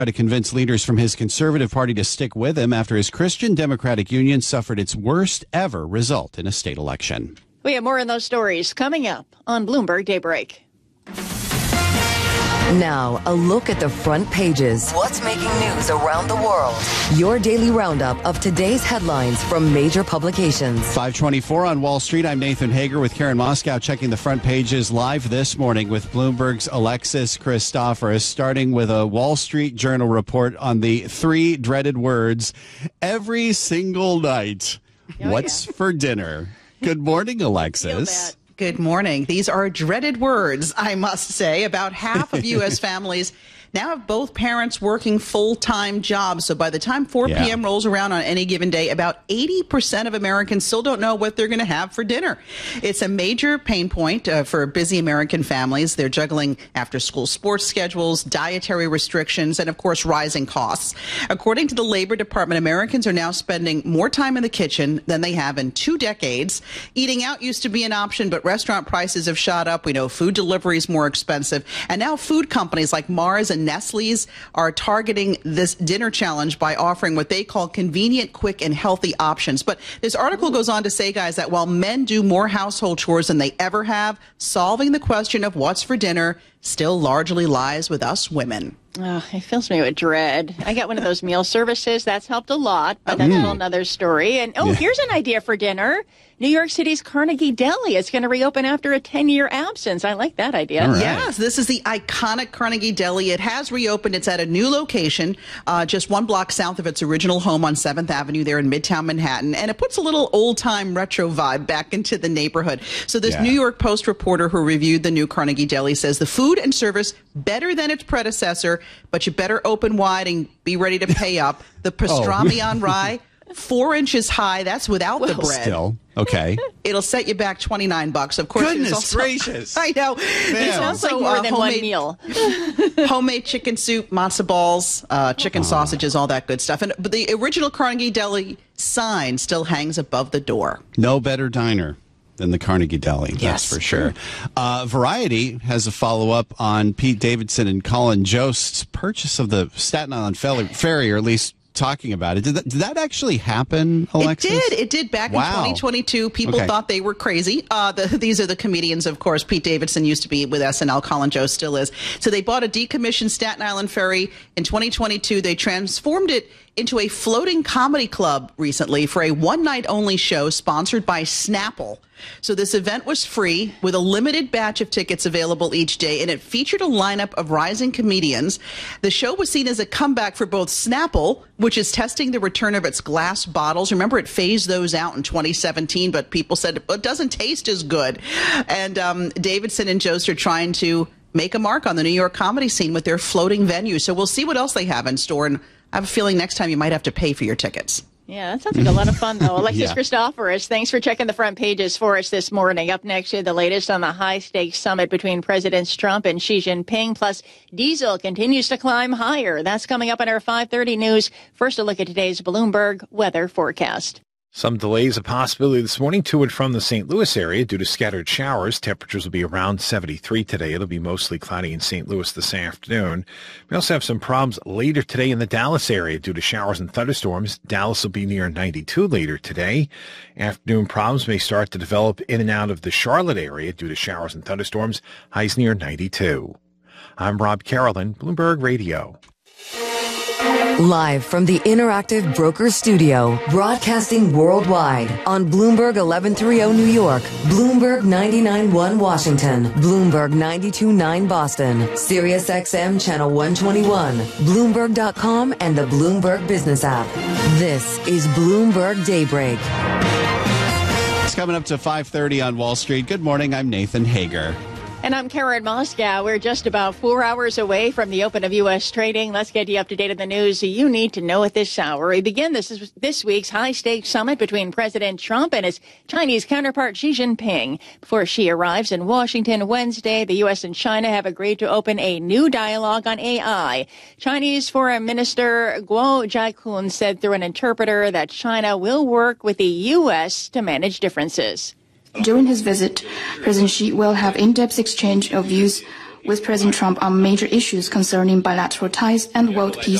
to convince leaders from his conservative party to stick with him after his Christian Democratic Union suffered its worst ever result in a state election. We have more on those stories coming up on Bloomberg Daybreak. Now, a look at the front pages. What's making news around the world? Your daily roundup of today's headlines from major publications. 524 on Wall Street. I'm Nathan Hager with Karen Moscow checking the front pages live this morning with Bloomberg's Alexis Christoforous, starting with a Wall Street Journal report on the three dreaded words every single night. What's for dinner? Good morning, Alexis. Good morning. These are dreaded words, I must say. About half of U.S. families now have both parents working full-time jobs. So by the time 4 p.m. rolls around on any given day, about 80% of Americans still don't know what they're going to have for dinner. It's a major pain point for busy American families. They're juggling after-school sports schedules, dietary restrictions, and, of course, rising costs. According to the Labor Department, Americans are now spending more time in the kitchen than they have in 2 decades. Eating out used to be an option, but restaurant prices have shot up. We know food delivery is more expensive. And now food companies like Mars and Nestle's are targeting this dinner challenge by offering what they call convenient, quick, and healthy options. But this article goes on to say, guys, that while men do more household chores than they ever have, solving the question of what's for dinner still largely lies with us women. Oh, it fills me with dread. I got one of those meal services. That's helped a lot, but that's a whole nother story. And, here's an idea for dinner. New York City's Carnegie Deli is going to reopen after a 10-year absence. I like that idea. Right. Yes, this is the iconic Carnegie Deli. It has reopened. It's at a new location, just 1 block south of its original home on 7th Avenue there in Midtown Manhattan. And it puts a little old-time retro vibe back into the neighborhood. So this New York Post reporter who reviewed the new Carnegie Deli says the food and service better than its predecessor, but you better open wide and be ready to pay up. The pastrami on rye, 4 inches high. That's without the bread. Still, okay. It'll set you back $29. Of course, Goodness gracious! I know. It sounds like more than one meal. Homemade chicken soup, matzo balls, chicken sausages, all that good stuff. But the original Carnegie Deli sign still hangs above the door. No better diner than the Carnegie Deli, that's for sure. Variety has a follow-up on Pete Davidson and Colin Jost's purchase of the Staten Island ferry, or at least talking about it. Did that actually happen, Alexis? It did back in 2022. People thought they were crazy. These are the comedians, of course. Pete Davidson used to be with SNL. Colin Jost still is. So they bought a decommissioned Staten Island ferry in 2022. They transformed it into a floating comedy club recently for a one-night-only show sponsored by Snapple. So this event was free with a limited batch of tickets available each day, and it featured a lineup of rising comedians. The show was seen as a comeback for both Snapple, which is testing the return of its glass bottles. Remember, it phased those out in 2017, but people said it doesn't taste as good. And Davidson and Jost are trying to make a mark on the New York comedy scene with their floating venue. So we'll see what else they have in store, and I have a feeling next time you might have to pay for your tickets. Yeah, that sounds like a lot of fun, though. Alexis Christoforous, thanks for checking the front pages for us this morning. Up next, the latest on the high-stakes summit between Presidents Trump and Xi Jinping. Plus, diesel continues to climb higher. That's coming up in our 5:30 news. First, a look at today's Bloomberg weather forecast. Some delays a possibility this morning to and from the St. Louis area due to scattered showers. Temperatures will be around 73 today. It'll be mostly cloudy in St. Louis this afternoon. We also have some problems later today in the Dallas area due to showers and thunderstorms. Dallas will be near 92 later today. Afternoon problems may start to develop in and out of the Charlotte area due to showers and thunderstorms. Highs near 92. I'm Rob Carolyn, Bloomberg Radio. Live from the Interactive Brokers Studio, broadcasting worldwide on Bloomberg 1130 New York, Bloomberg 99.1 Washington, Bloomberg 92.9 Boston, Sirius XM Channel 121, Bloomberg.com, and the Bloomberg Business app. This is Bloomberg Daybreak. It's coming up to 5:30 on Wall Street. Good morning, I'm Nathan Hager. And I'm Karen Moscow. We're just about 4 hours away from the open of U.S. trading. Let's get you up to date on the news you need to know at this hour. We begin this week's high-stakes summit between President Trump and his Chinese counterpart Xi Jinping. Before Xi arrives in Washington Wednesday, the U.S. and China have agreed to open a new dialogue on AI. Chinese Foreign Minister Guo Jiakun said through an interpreter that China will work with the U.S. to manage differences. During his visit, President Xi will have in-depth exchange of views with President Trump on major issues concerning bilateral ties and world peace